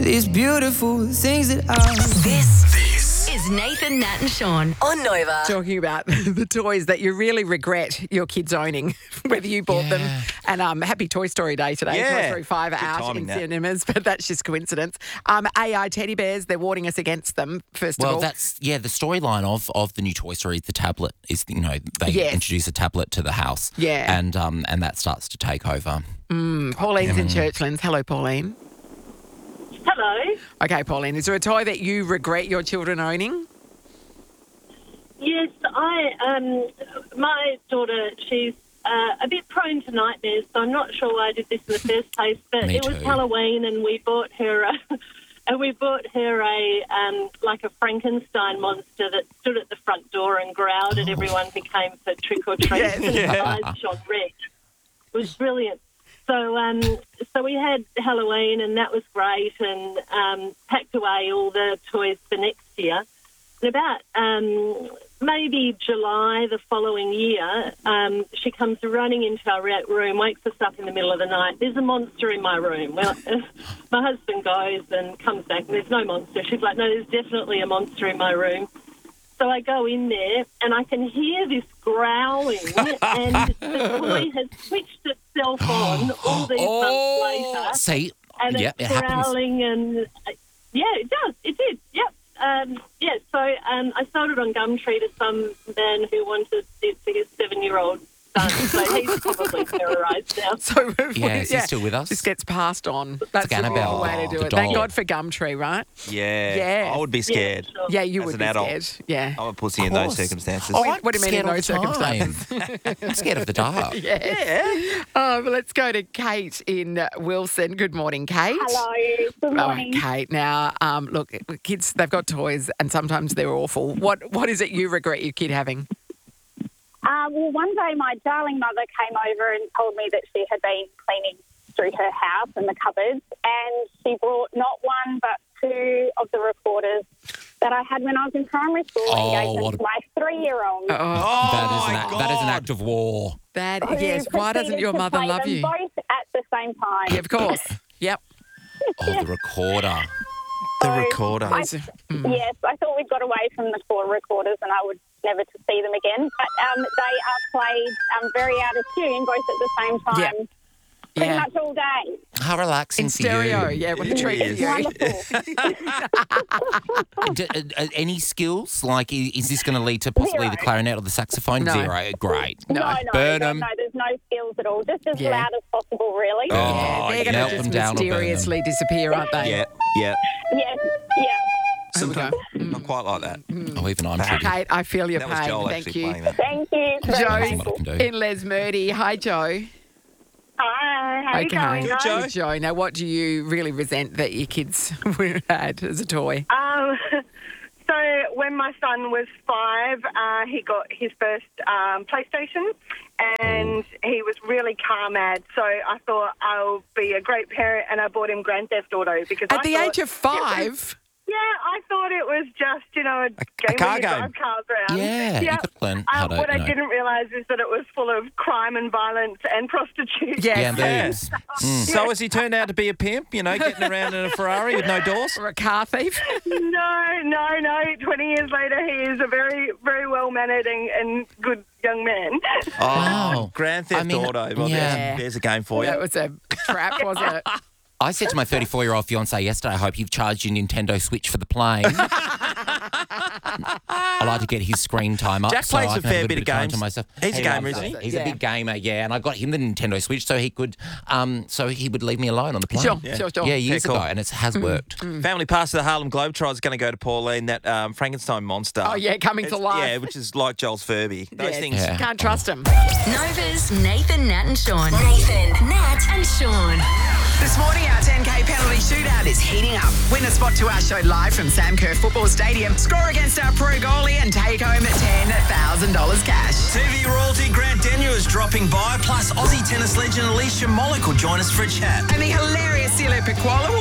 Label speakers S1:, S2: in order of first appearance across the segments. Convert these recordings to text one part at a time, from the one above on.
S1: these beautiful things that I...
S2: This is Nathan, Nat and Sean on Nova.
S3: Talking about the toys that you really regret your kids owning, whether you bought them. And happy Toy Story Day today.
S4: Yeah.
S3: Toy Story 5
S4: Good
S3: out
S4: timing,
S3: in
S4: Nat.
S3: cinemas, but that's just coincidence. AI teddy bears, they're warning us against them, first of all.
S5: Well, that's, the storyline of the new Toy Story, the tablet, is, they
S3: Yes.
S5: introduce a tablet to the house.
S3: Yeah.
S5: And that starts to take over.
S3: Pauline's in Churchlands. Hello, Pauline.
S6: Hello.
S3: Okay, Pauline, is there a toy that you regret your children owning?
S6: Yes, my daughter, she's a bit prone to nightmares, so I'm not sure why I did this in the first place. But
S5: Me
S6: it was
S5: too.
S6: Halloween, and we bought her like a Frankenstein monster that stood at the front door and growled at everyone who came for trick or treat, and his eyes shone red. It was brilliant. So we had Halloween, and that was great, and packed away all the toys for next year. And about maybe July the following year, she comes running into our room, wakes us up in the middle of the night. There's a monster in my room. Well, my husband goes and comes back, and there's no monster. She's like, no, there's definitely a monster in my room. So I go in there, and I can hear this growling, and the toy has switched itself on all these months later.
S5: See?
S6: And
S5: it
S6: it's
S5: happens.
S6: growling, and it does. It did, yep. So I sold it on Gumtree to some man who wanted it for his 7-year-old son, so he's probably terrorised now.
S3: So
S5: Is he still with us?
S3: This gets passed on. That's the
S5: Annabelle,
S3: way to do
S5: the
S3: it. Thank
S5: doll.
S3: God for Gumtree, right?
S4: Yeah. I would be scared.
S6: Yeah, sure.
S3: Yeah, you
S4: As
S3: would
S4: an
S3: be
S4: adult.
S3: scared. Yeah.
S4: I'm a pussy in those circumstances.
S3: What do you mean in
S5: Scared all
S3: those
S5: the time.
S3: circumstances?
S5: I'm scared of the dark.
S3: Well, let's go to Kate in Wilson. Good morning, Kate.
S7: Hello. Good morning.
S3: Oh, Kate. Now, look, kids, they've got toys and sometimes they're awful. What is it you regret your kid having?
S7: Well, one day my darling mother came over and told me that she had been cleaning through her house and the cupboards, and she brought not one but 2 of the recorders that I had when I was in primary school and gave them to my 3-year-old.
S5: That is an act of war.
S3: Yes. Why doesn't your mother love you?
S7: Both at the same time.
S3: Yeah, of course. Yep.
S5: Oh, the recorder.
S4: The recorder.
S7: Yes, I thought we'd got away from the 4 recorders and I would never to see them again. But they are played very out of tune, both at the same time. Pretty much all day.
S5: How relaxing
S3: In
S5: for
S3: stereo,
S5: you.
S3: what a treat for you.
S7: Wonderful.
S5: Any skills? Like, is this going to lead to possibly
S7: Zero.
S5: the clarinet or the saxophone?
S3: No.
S5: 0. Great.
S7: No,
S5: Burn
S7: no,
S5: 'em.
S7: there's no skills at all. Just as
S3: Yeah.
S7: loud as possible, really.
S5: Oh,
S3: They're going
S5: melt
S3: to
S5: them
S3: just
S5: down or burn them.
S3: mysteriously disappear, aren't they?
S4: Yeah.
S7: Yes, yeah.
S4: Sometimes not quite like that.
S5: Oh, even I'm triggered.
S3: Kate, I feel your
S4: That was
S3: pain.
S4: Joel
S3: Thank
S4: actually
S3: you.
S4: playing that.
S7: Thank you.
S3: Joe
S5: Amazing what I can do.
S3: in Les Murdy. Hi, Joe.
S7: Hi, how you going,
S4: Good,
S7: guys?
S4: Joe.
S3: Good, Joe. Now, what do you really resent that your kids had as a toy?
S8: So when my son was 5, he got his first PlayStation, and he was really car mad. So I thought I'll be a great parent, and I bought him Grand Theft Auto because
S3: At the age of 5?
S8: Yeah, I thought it was just a game
S4: car
S8: where you
S4: game.
S8: drive cars around.
S5: Yeah, you could learn how to,
S8: What I didn't realise is that it was full of crime and violence and prostitution.
S5: Yeah,
S3: Yes.
S5: boobs.
S4: So has he turned out to be a pimp, getting around in a Ferrari with no doors?
S3: Or a car thief?
S8: No. 20 years later, he is a very, very well-mannered and good young man.
S5: Wow.
S4: Grand Theft Auto. Well,
S3: yeah.
S4: there's a game for you.
S3: That was a trap, wasn't it?
S5: I said to my 34-year-old fiancé yesterday, I hope you've charged your Nintendo Switch for the plane. I like to get his screen time up.
S4: Jack
S5: so
S4: plays
S5: I
S4: a
S5: can have
S4: fair bit of
S5: time
S4: games.
S5: to myself.
S4: He's a gamer,
S5: loves
S4: isn't
S5: it.
S4: he?
S5: He's a big gamer, yeah. And I got him the Nintendo Switch so he could, would leave me alone on the plane.
S3: Sure.
S5: Yeah, years
S4: cool.
S5: ago, and it has worked.
S4: Family pass to the Harlem Globetrotters is going to go to Pauline, that Frankenstein monster.
S3: Oh, yeah, coming to life.
S4: Yeah, which is like Joel's Furby. Those
S3: Yeah.
S4: things.
S5: Yeah.
S3: Can't trust him.
S2: Nova's Nathan, Nat and Sean. Nathan, Nat and Sean.
S9: This morning, our 10K penalty shootout is heating up. Win a spot to our show live from Sam Kerr Football Stadium. Score against our pro goalie and take home $10,000 cash.
S10: TV royalty Grant Denyer is dropping by, plus Aussie tennis legend Alicia Molik will join us for a chat.
S9: And the hilarious Celia Piccola will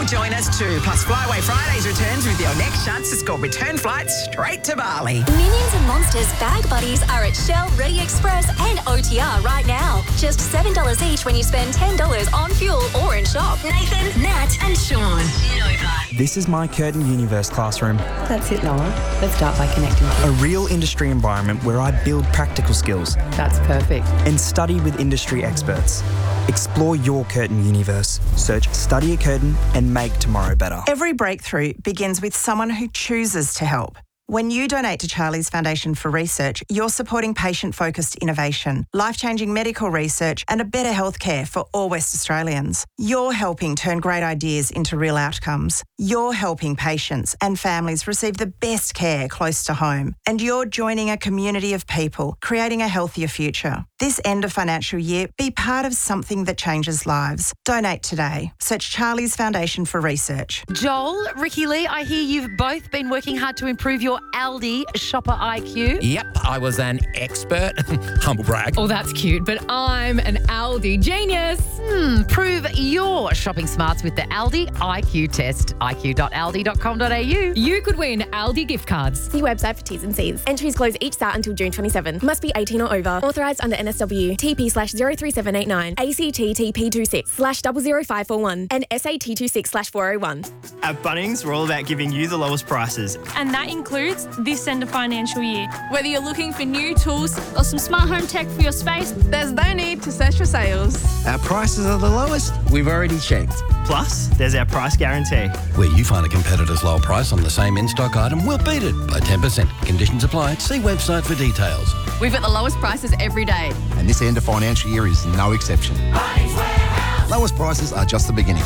S9: join us too. Plus, Flyaway Fridays returns with your next chance to score return flights straight to Bali.
S2: Minions and Monsters bag buddies are at Shell, Ready Express and OTR right now. Just $7 each when you spend $10 on fuel or in shop. Nathan, Nat and Sean. Nova.
S11: This is my Curtin Universe classroom.
S12: That's it, Noah. Let's start by connecting.
S11: A real industry environment where I build practical skills.
S12: That's perfect.
S11: And study with industry experts. Explore your Curtin universe. Search Study at Curtin and make tomorrow better.
S13: Every breakthrough begins with someone who chooses to help. When you donate to Charlie's Foundation for Research, you're supporting patient-focused innovation, life-changing medical research and a better healthcare for all West Australians. You're helping turn great ideas into real outcomes. You're helping patients and families receive the best care close to home. And you're joining a community of people, creating a healthier future. This end of financial year, be part of something that changes lives. Donate today. Search Charlie's Foundation for Research.
S14: Joel, Ricky Lee, I hear you've both been working hard to improve your Aldi shopper IQ.
S5: Yep, I was an expert. Humble brag.
S15: Oh, that's cute, but I'm an Aldi genius.
S14: Prove your shopping smarts with the Aldi IQ test. iq.aldi.com.au.
S15: You could win Aldi gift cards.
S16: See website for T's and C's. Entries close each start until June 27. Must be 18 or over. Authorised under NSW. TP/03789. ACT TP26/00541. And SAT26/401.
S17: At Bunnings, we're all about giving you the lowest prices.
S18: And that includes this end of financial year. Whether you're looking for new tools or some smart home tech for your space,
S19: there's no need to search for sales.
S20: Our prices are the lowest. We've already checked.
S17: Plus, there's our price guarantee.
S21: Where you find a competitor's low price on the same in-stock item, we'll beat it by 10%. Conditions apply. See website for details.
S19: We've got the lowest prices every day.
S22: And this end of financial year is no exception. Lowest prices are just the beginning.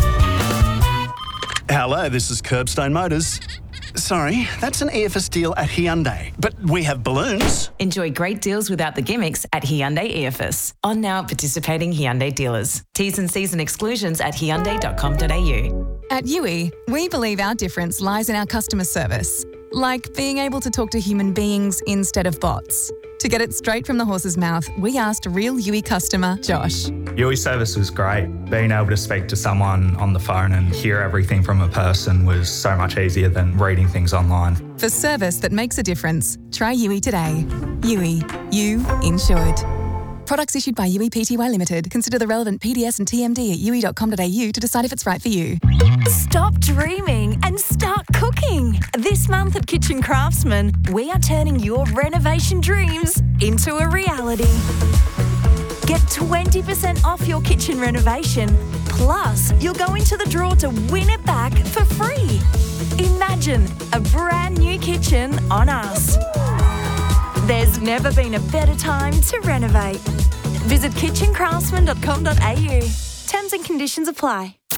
S23: Hello, this is Curbstone Motors. Sorry, that's an EFS deal at Hyundai. But we have balloons.
S24: Enjoy great deals without the gimmicks at Hyundai EFS. On now at participating Hyundai dealers. T's and C's and exclusions at hyundai.com.au.
S25: At UE, we believe our difference lies in our customer service. Like being able to talk to human beings instead of bots. To get it straight from the horse's mouth, we asked real UE customer, Josh.
S26: UE service was great. Being able to speak to someone on the phone and hear everything from a person was so much easier than reading things online.
S25: For service that makes a difference, try UE today. UE, you insured. Products issued by UE Pty Limited. Consider the relevant PDS and TMD at ue.com.au to decide if it's right for you.
S2: Stop dreaming and start cooking. This month at Kitchen Craftsman, we are turning your renovation dreams into a reality. Get 20% off your kitchen renovation. Plus, you'll go into the draw to win it back for free. Imagine a brand new kitchen on us. There's never been a better time to renovate. Visit kitchencraftsman.com.au. Terms and conditions apply.